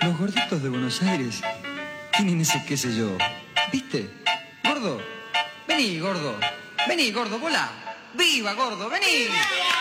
Los gorditos de Buenos Aires tienen ese qué sé yo. ¿Viste? Gordo. Vení, gordo. Vení, gordo, volá. ¡Viva, gordo! ¡Vení!